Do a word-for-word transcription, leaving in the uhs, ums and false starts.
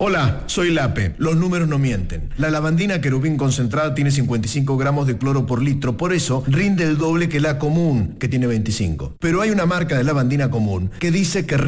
Hola, soy Lape. Los números no mienten. La lavandina querubín concentrada tiene cincuenta y cinco gramos de cloro por litro, por eso rinde el doble que la común, que tiene veinticinco. Pero hay una marca de lavandina común que dice que